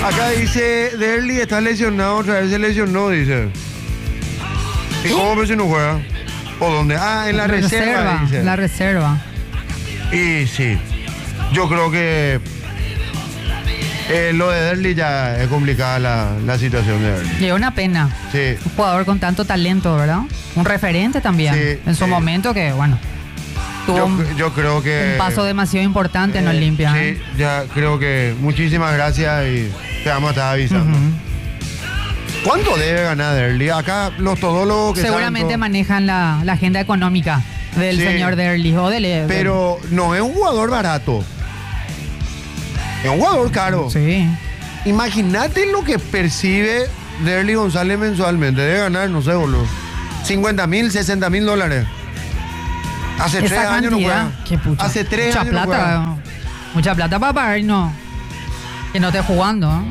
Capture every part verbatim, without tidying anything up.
Acá dice, Derli está lesionado, otra vez se lesionó, dice. ¿Y cómo si no juega? ¿O dónde? Ah, en la, la reserva, reserva, dice. La reserva. Y sí, yo creo que eh, lo de Derli ya es complicada la, la situación de Derli. Y es una pena. Sí. Un jugador con tanto talento, ¿verdad? Un referente también. Sí, en su sí. momento que, bueno, tuvo yo, un, yo creo que, un paso demasiado importante eh, en Olimpia. Sí, ¿eh? ya creo que muchísimas gracias y te vamos a estar avisando. Uh-huh. ¿Cuánto debe ganar Derli? Acá los todólogos que seguramente todo... manejan la, la agenda económica del sí, señor Derli. O del, pero del... no es un jugador barato. Es un jugador caro. Sí. Imagínate lo que percibe Derli González mensualmente. Debe ganar, no sé, boludo, cincuenta mil, sesenta mil dólares. Hace Esa tres cantidad, años no juega. Qué pucha. Hace tres mucha años plata, no juega. Mucha plata para pagar, no. Que no esté jugando, ¿eh?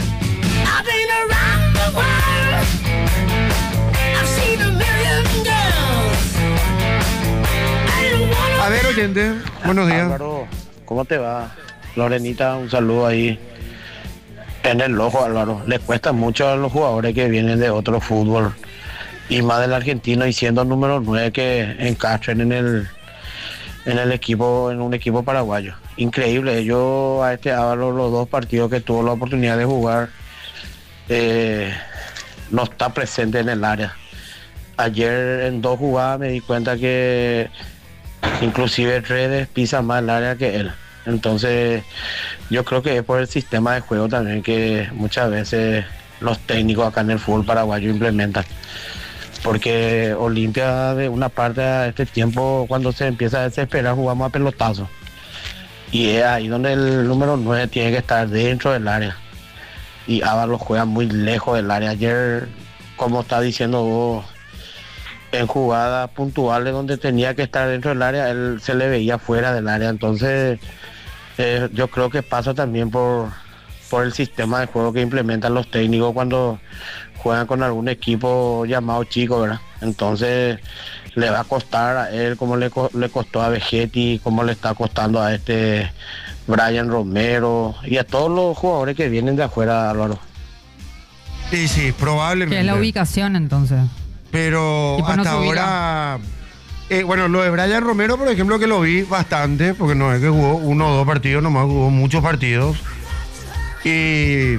A ver, oyente, buenos días. Álvaro, ¿cómo te va? Lorenita, un saludo ahí en el ojo, Álvaro. Les cuesta mucho a los jugadores que vienen de otro fútbol y más del argentino y siendo número nueve que encastren en el en el equipo, en un equipo paraguayo. Increíble. Yo a este Álvaro, los dos partidos que tuvo la oportunidad de jugar, eh, no está presente en el área. Ayer en dos jugadas me di cuenta que inclusive Redes pisa más el área que él. Entonces yo creo que es por el sistema de juego también que muchas veces los técnicos acá en el fútbol paraguayo implementan. Porque Olimpia de una parte de este tiempo, cuando se empieza a desesperar, jugamos a pelotazo. Y es ahí donde el número nueve tiene que estar dentro del área. Y Ábalos juega muy lejos del área. Ayer, como está diciendo vos, en jugadas puntuales donde tenía que estar dentro del área, él se le veía fuera del área. Entonces eh, yo creo que pasa también por, por el sistema de juego que implementan los técnicos cuando juegan con algún equipo llamado chico, ¿verdad? Entonces le va a costar a él como le, le costó a Vegetti, como le está costando a este Brian Romero y a todos los jugadores que vienen de afuera, Álvaro. Sí, sí, probablemente. Que es la ubicación entonces. Pero hasta no ahora, eh, bueno, lo de Brian Romero, por ejemplo, que lo vi bastante, porque no es que jugó uno o dos partidos, nomás jugó muchos partidos. Y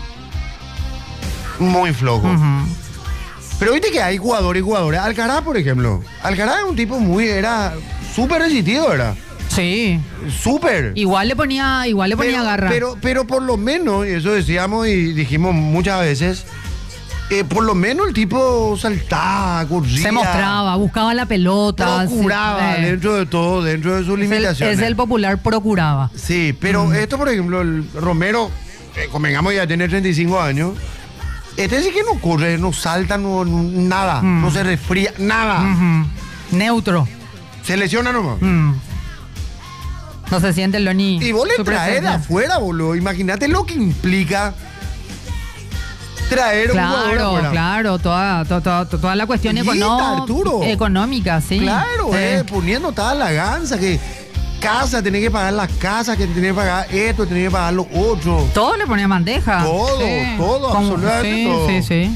muy flojo. Uh-huh. Pero viste que hay jugadores y jugadores. Alcaraz, por ejemplo. Alcaraz es un tipo muy, era súper resistido, ¿verdad? Sí. Súper. Igual le ponía, igual le ponía pero, garra. Pero, pero por lo menos, y eso decíamos y dijimos muchas veces, Eh, por lo menos el tipo saltaba, corría. Se mostraba, buscaba la pelota. Procuraba, sí, eh. dentro de todo, dentro de sus es limitaciones. El, es el popular procuraba. Sí, pero mm. esto, por ejemplo, el Romero, eh, convengamos ya tiene treinta y cinco años. Este sí que no corre, no salta, no, no, nada, mm. no se resfría, nada. Mm-hmm. Neutro. Se lesiona nomás. Mm. No se siente lo ni. Y vos le traes de afuera, boludo. Imagínate lo que implica traer claro, un jugador afuera. Claro, toda, toda, toda, toda la cuestión econó- económica, sí. Claro, sí. Eh, poniendo toda la ganza, que casa, tenés que pagar las casas, que tenés que pagar esto, tenés que pagar lo otro. Todo le ponía bandeja. Todo, sí. todo, Como, absolutamente sí, todo. Sí, sí.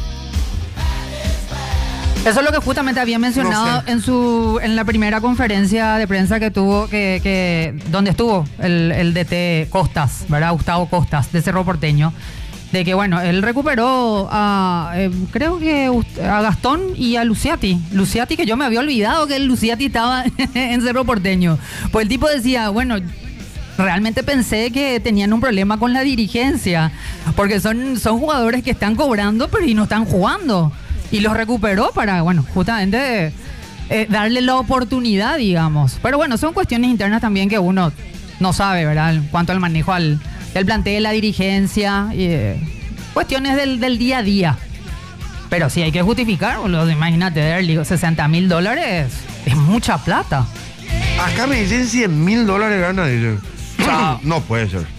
Eso es lo que justamente había mencionado no sé. en su en la primera conferencia de prensa que tuvo, que, que donde estuvo el, el D T Costas, ¿verdad? Gustavo Costas, de Cerro Porteño. De que, bueno, él recuperó a, eh, creo que a Gastón y a Luciati. Luciati, que yo me había olvidado que el Luciati estaba en Cerro Porteño. Pues el tipo decía, bueno, realmente pensé que tenían un problema con la dirigencia. Porque son, son jugadores que están cobrando, pero y no están jugando. Y los recuperó para, bueno, justamente eh, darle la oportunidad, digamos. Pero bueno, son cuestiones internas también que uno no sabe, ¿verdad? En cuanto al manejo al... del plantel, la dirigencia, eh, cuestiones del, del día a día. Pero sí hay que justificar, boludo. Imagínate, Derli, sesenta mil dólares es mucha plata. Acá me dicen cien mil dólares gana, dicen. No, no puede ser.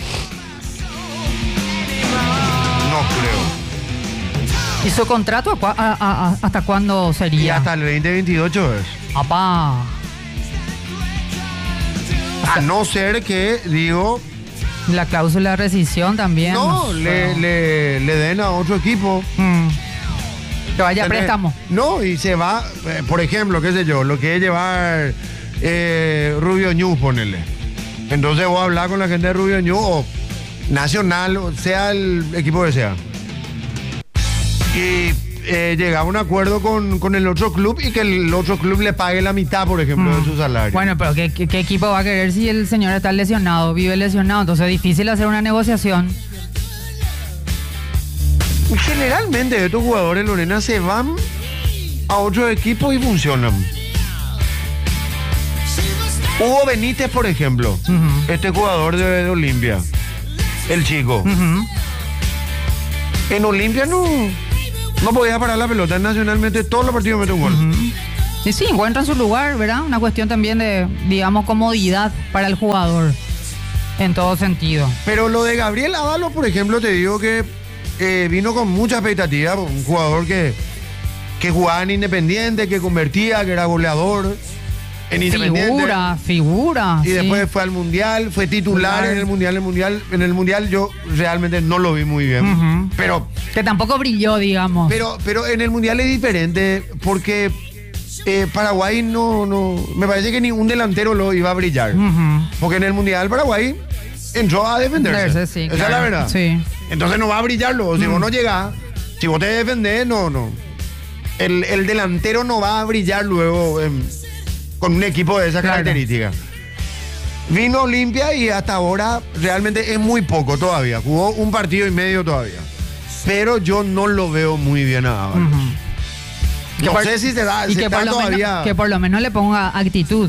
No creo. ¿Y su contrato a, a, a, hasta cuándo sería? Y hasta el veinte veintiocho es. Apá. A no ser que, digo, La cláusula de rescisión también. No, le, bueno. le, le den a otro equipo. Mm. Que vaya a Tener- préstamo. No, y se va, eh, por ejemplo, qué sé yo, lo que es llevar eh, Rubio Ñu, ponele. Entonces voy a hablar con la gente de Rubio Ñu o Nacional, o sea el equipo que sea. Y eh, llegar a un acuerdo con, con el otro club y que el otro club le pague la mitad, por ejemplo, Mm. de su salario. Bueno, pero ¿qué, qué, qué equipo va a querer si el señor está lesionado, vive lesionado? Entonces es difícil hacer una negociación. Generalmente estos jugadores, Lorena, se van a otros equipos y funcionan. Hugo Benítez, por ejemplo, Ujú. este jugador de, de Olimpia, el chico. Ujú. En Olimpia no, no podía parar la pelota. Nacionalmente todos los partidos mete un gol. Y sí, encuentran su lugar, ¿verdad? Una cuestión también de, digamos, comodidad para el jugador. En todo sentido. Pero lo de Gabriel Ábalos, por ejemplo, te digo que eh, vino con mucha expectativa. Un jugador que, que jugaba en Independiente, que convertía, que era goleador en Independiente. Figura, figura. Y sí. después fue al Mundial, fue titular Titular. en el Mundial, en el Mundial, en el Mundial yo realmente no lo vi muy bien. Ujú. Pero, Que tampoco brilló, digamos. pero, pero en el Mundial es diferente porque eh, Paraguay no, no, me parece que ningún delantero lo iba a brillar. Ujú. Porque en el Mundial Paraguay entró a defenderse. Defenderse, sí, Esa claro. es la verdad. Sí. Entonces no va a brillarlo. Si Mm. vos no llegás, si vos te defendés, no, no. El, el delantero no va a brillar luego em, con un equipo de esa Claro. característica. Vino Olimpia y hasta ahora realmente es muy poco todavía. Jugó un partido y medio todavía. Pero yo no lo veo muy bien a Ábalos. Ujú. No por- sé si se da, y si que está por, lo todavía. menos, que por lo menos le ponga actitud.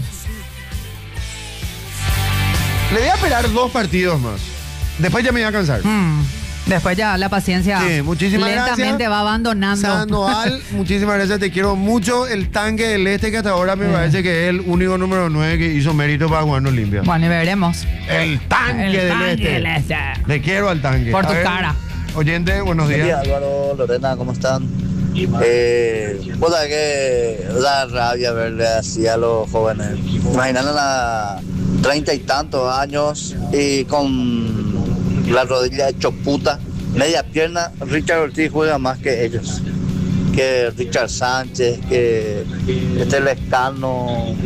Le voy a esperar dos partidos más. Después ya me voy a cansar. Mm. Después ya la paciencia Sí, muchísimas lentamente gracias. va abandonando. Sandoval, muchísimas gracias, te quiero mucho. El tanque del este que hasta ahora me Eh. parece que es el único número nueve que hizo mérito para jugar en Olimpia. Bueno, y veremos. El tanque, El del, tanque este. del este. Le quiero al tanque. Por A tu ver, cara. Oyente, buenos Buen día, días. Álvaro, Lorena, ¿cómo están? Eh, vos sabés que da rabia verle así a los jóvenes. Imaginan a treinta y tantos años y con la rodilla hecho puta, media pierna. Richard Ortiz juega más que ellos, que Richard Sánchez, que este Lescano.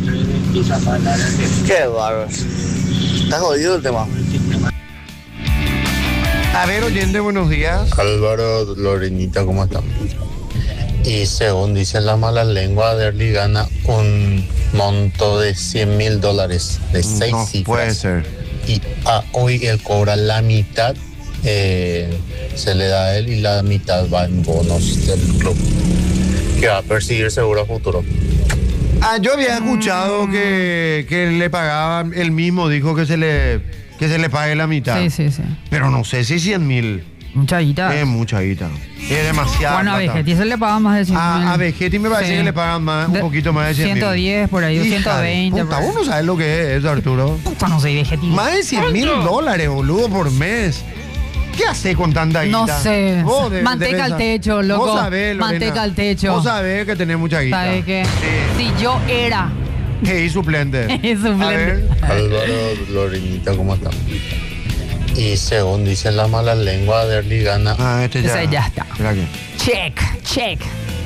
Qué bárbaro. Está jodido el tema. A ver, oyente, buenos días. Álvaro, Lorenita, ¿cómo están? Y según dicen las malas lenguas, Derli gana un monto de cien mil dólares, de seis No cifras. puede ser. Y a hoy él cobra la mitad, eh, se le da a él y la mitad va en bonos del club, que va a perseguir seguro a futuro. Ah, yo había escuchado que, que le pagaban, él mismo dijo que se le, que se le pague la mitad. Sí, sí, sí. Pero no sé si cien mil. Mucha guita. Es mucha guita. Es demasiado. Bueno, a Vegetti se le paga más de cien mil. A, a Vegetti me parece Sí. que le pagan más, un De- poquito más de cien mil. ciento diez por ahí, o Hija ciento de veinte. Puta, por ahí. vos no sabes lo que es eso, Arturo. Puta, no soy Vegetti. Más de cien mil dólares, boludo, por mes. ¿Qué hace con tanta guita? No sé. Vos de- Manteca debes al sa- techo, loco. Vos sabés, Lorena. Manteca al techo. Vos sabés que tenés mucha guita. ¿Sabes qué? Sí. Si yo era. Hey, suplente. Es suplente. A ver. Álvaro, Lorenita, ¿cómo están? Y según dicen las malas lenguas, Derli gana Ah, este ya. Ese ya está. Espera que- Check, check.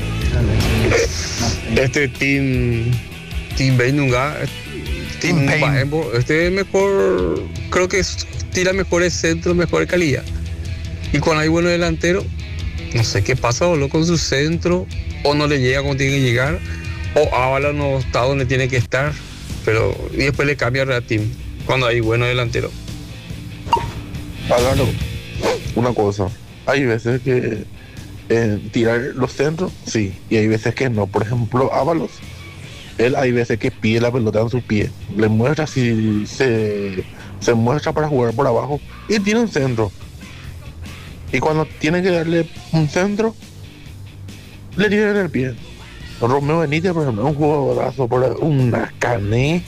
Este Team Team Beinunga, Team Pain. Baembo, este es mejor, creo que es- tira mejores centros, mejor calidad. Y cuando hay buenos delanteros, no sé qué pasa, boludo, con su centro, o no le llega como tiene que llegar, o Ábalos no está donde tiene que estar, pero y después le cambia a Team cuando hay buenos delanteros. Álvaro, una cosa, hay veces que eh, tirar los centros, sí, y hay veces que no. Por ejemplo, Ábalos, él hay veces que pide la pelota en su pie, le muestra si se, se muestra para jugar por abajo y tiene un centro. Y cuando tiene que darle un centro, le tiran en el pie. Romeo Benítez, por ejemplo, un jugadorazo, por una cané.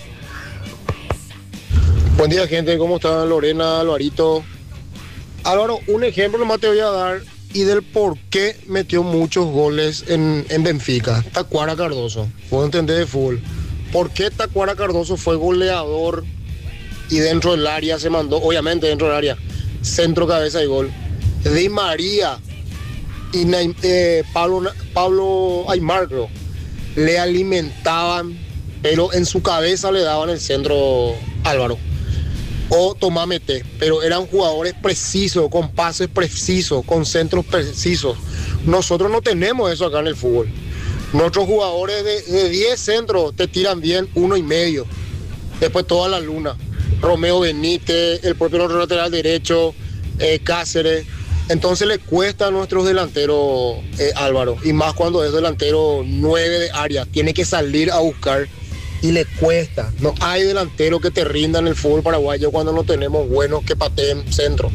Buen día, gente, ¿cómo están? Lorena, Alvarito. Álvaro, un ejemplo nomás te voy a dar y del por qué metió muchos goles en, en Benfica. Tacuara Cardoso, puedo entender de fútbol. ¿Por qué Tacuara Cardoso fue goleador y dentro del área se mandó, obviamente dentro del área, centro, cabeza y gol. Di María y eh, Pablo, Pablo Aymar, creo, le alimentaban, pero en su cabeza le daban el centro Álvaro. O Tomás Meté, pero eran jugadores precisos, con pases precisos, con centros precisos. Nosotros no tenemos eso acá en el fútbol. Nuestros jugadores de, de diez centros te tiran bien uno y medio. Después toda la luna. Romeo Benítez, el propio lateral derecho, eh, Cáceres. Entonces le cuesta a nuestros delanteros, eh, Álvaro, y más cuando es delantero nueve de área, tiene que salir a buscar y le cuesta. No hay delantero que te rinda en el fútbol paraguayo cuando no tenemos buenos que pateen centro.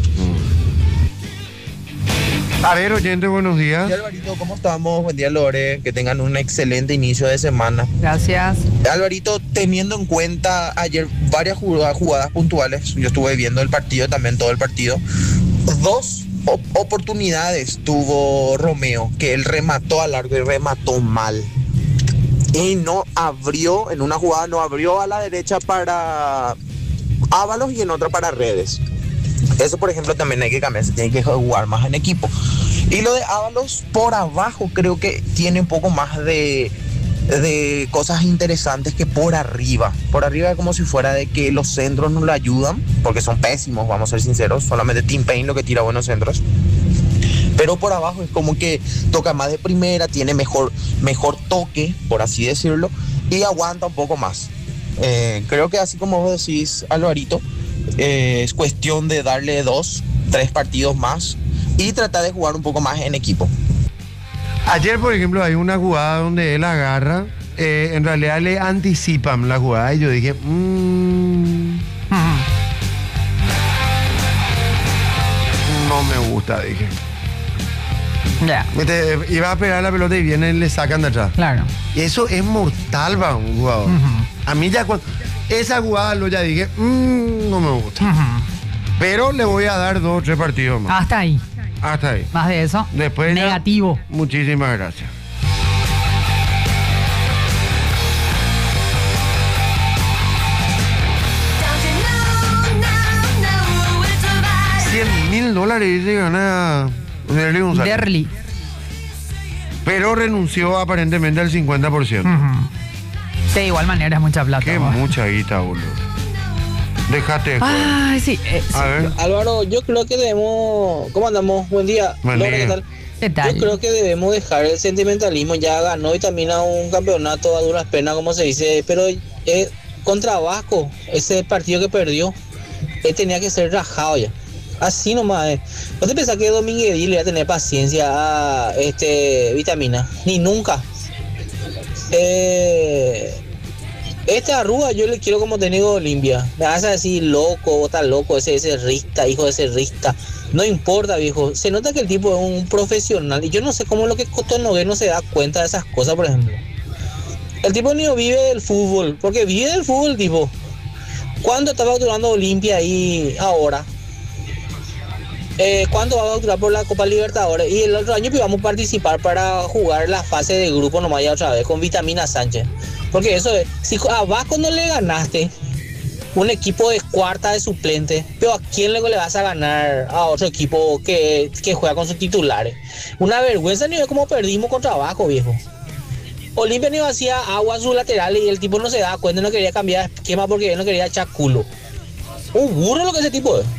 A ver, oyente, buenos días. Hola, Alvarito, ¿cómo estamos? Buen día, Lore. Que tengan un excelente inicio de semana. Gracias. Alvarito, teniendo en cuenta ayer varias jugadas, jugadas puntuales, yo estuve viendo el partido, también todo el partido, dos op- oportunidades tuvo Romeo, que él remató a largo y remató mal. Y no abrió, en una jugada no abrió a la derecha para Ábalos y en otra para Redes. Eso, por ejemplo, también hay que cambiar, se tiene que jugar más en equipo. Y lo de Ábalos por abajo creo que tiene un poco más de, de cosas interesantes que por arriba. Por arriba es como si fuera de que los centros no le ayudan, porque son pésimos, vamos a ser sinceros. Solamente Tim Payne lo que tira buenos centros. Pero por abajo es como que toca más de primera, tiene mejor, mejor toque, por así decirlo, y aguanta un poco más. Eh, creo que así como vos decís, Alvarito, eh, es cuestión de darle dos, tres partidos más y tratar de jugar un poco más en equipo. Ayer, por ejemplo, hay una jugada donde él agarra, eh, en realidad le anticipan la jugada y yo dije, mmm, no me gusta, dije. Ya. Yeah. Iba a pegar la pelota y viene y le sacan de atrás. Claro. Y eso es mortal para un jugador. Uh-huh. A mí ya cuando esa jugada lo ya dije, mmm, no me gusta. Uh-huh. Pero le voy a dar dos o tres partidos más. Hasta ahí. Hasta ahí. Más de eso. Después negativo. Ya, muchísimas gracias. cien mil dólares dice gana Derly González. Derly. Pero renunció aparentemente al cincuenta por ciento. Uh-huh. De igual manera es mucha plata. Qué ¿no? Mucha guita, boludo. Déjate. Ay, sí, eh, a sí. ver. Álvaro, yo creo que debemos... ¿Cómo andamos? Buen día. Buen día. ¿Qué tal? ¿Qué tal? Yo creo que debemos dejar el sentimentalismo. Ya ganó y termina un campeonato a duras penas, como se dice. Pero eh, contra Vasco, ese partido que perdió, él tenía que ser rajado ya. Así nomás es. ¿No te pensás que Domínguez le va a tener paciencia a este Vitamina? Ni nunca. Eh, este Arruga yo le quiero como técnico de Olimpia. Me vas a decir loco, está loco, ese, ese rista, hijo de ese rista. No importa, viejo. Se nota que el tipo es un profesional. Y yo no sé cómo lo que Coto Nogués no se da cuenta de esas cosas, por ejemplo. El tipo ni vive del fútbol. Porque vive del fútbol, tipo. ¿Cuándo estaba facturando Olimpia ahí ahora? Eh, ¿Cuándo va a facturar por la Copa Libertadores? Y el otro año pues, vamos a participar para jugar la fase de grupo nomás ya otra vez con Vitamina Sánchez. Porque eso es, si a Vasco no le ganaste un equipo de cuarta de suplente, pero ¿a quién luego le vas a ganar a otro equipo que, que juega con sus titulares? Una vergüenza ni ver cómo perdimos contra Vasco, viejo. Olimpia ni hacía agua a sus laterales y el tipo no se daba cuenta, no quería cambiar esquema porque él no quería echar culo. Un burro lo que ese tipo es.